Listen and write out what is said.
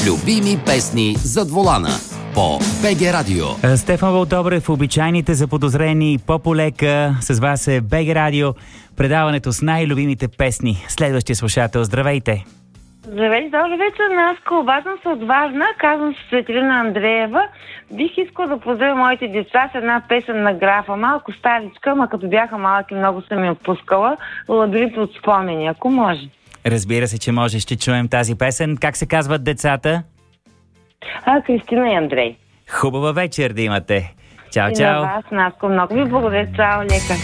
Любими песни зад волана по БГ Радио. Стефан Вълдобрев, обичайните заподозрени по-полека. С вас е БГ Радио, предаването с най-любимите песни. Следващия слушател, здравейте! Здравейте, добър вечер, Наско. Обаждам се от Варна, казвам се Светлина Андреева. Бих искал да поздравя моите деца с една песен на Графа. Малко старичка, ама като бяха малки, много съм я пускала. Лабиринт от спомени, ако може. Разбира се, че може. Ще чуем тази песен. Как се казват децата? Кристина и Андрей. Хубава вечер да имате. Чао, И чао! на вас, Наско. Много ви благодаря. Чао, лека.